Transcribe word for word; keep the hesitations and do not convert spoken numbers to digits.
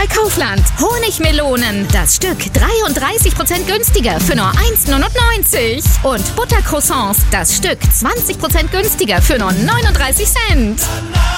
bei Kaufland. Honigmelonen, das Stück dreiunddreißig Prozent günstiger für nur eins Komma neunundneunzig. Und Buttercroissants, das Stück zwanzig Prozent günstiger für nur neununddreißig Cent.